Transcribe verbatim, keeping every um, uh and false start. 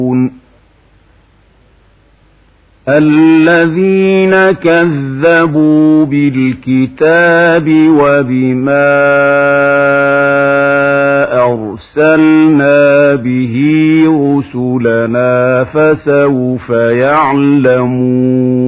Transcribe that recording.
الذين كذبوا بالكتاب وبما أرسلنا به رسلنا فسوف يعلمون